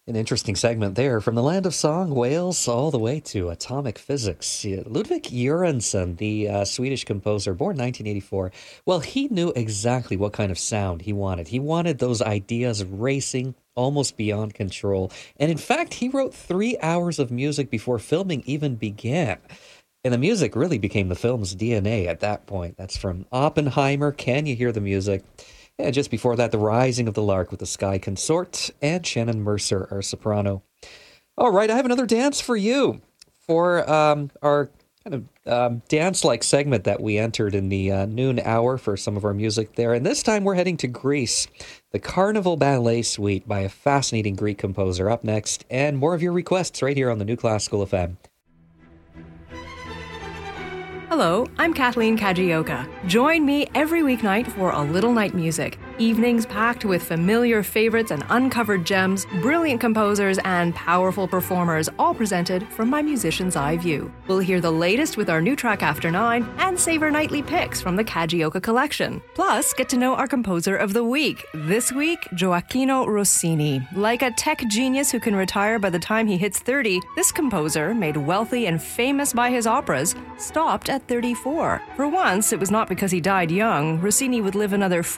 An interesting segment there from the land of song, Wales, all the way to atomic physics. Yeah, Ludwig Göransson, the Swedish composer, born 1984, well, he knew exactly what kind of sound he wanted. He wanted those ideas racing almost beyond control. And in fact, he wrote 3 hours of music before filming even began. And the music really became the film's DNA at that point. That's from Oppenheimer, Can You Hear the Music? And just before that, The Rising of the Lark with the Sky Consort and Shannon Mercer, our soprano. All right, I have another dance for you for our kind of dance-like segment that we entered in the noon hour for some of our music there. And this time we're heading to Greece, the Carnival Ballet Suite by a fascinating Greek composer up next, and more of your requests right here on the New Classical FM. Hello, I'm Kathleen Kajioka. Join me every weeknight for A Little Night Music. Evenings packed with familiar favorites and uncovered gems, brilliant composers, and powerful performers, all presented from my musician's eye view. We'll hear the latest with our new track After 9 and savor nightly picks from the Kajioka collection. Plus, get to know our composer of the week. This week, Gioacchino Rossini. Like a tech genius who can retire by the time he hits 30, this composer, made wealthy and famous by his operas, stopped at 34. For once, it was not because he died young. Rossini would live another